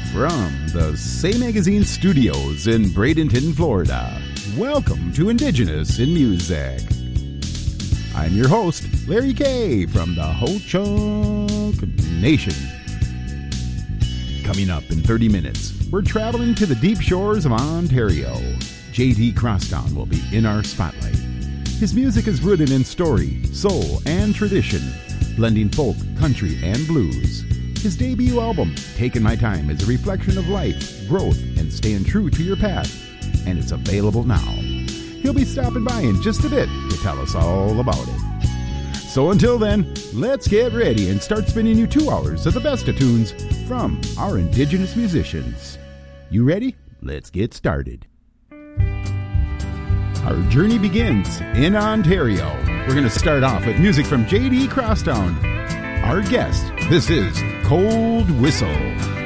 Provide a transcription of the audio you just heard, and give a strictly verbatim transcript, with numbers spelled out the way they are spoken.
From the Say Magazine studios in Bradenton, Florida, welcome to Indigenous in Music. I'm your host, Larry Kay from the Ho-Chunk Nation. Coming up in thirty minutes, we're traveling to the deep shores of Ontario. J D Crosstown will be in our spotlight. His music is rooted in story, soul, and tradition, blending folk, country, and blues. His debut album, Taking My Time, is a reflection of life, growth, and staying true to your path, and it's available now. He'll be stopping by in just a bit to tell us all about it. So until then, let's get ready and start spinning you two hours of the best of tunes from our Indigenous musicians. You ready? Let's get started. Our journey begins in Ontario. We're going to start off with music from J D Crosstown. Our guest, this is Cold Whistle.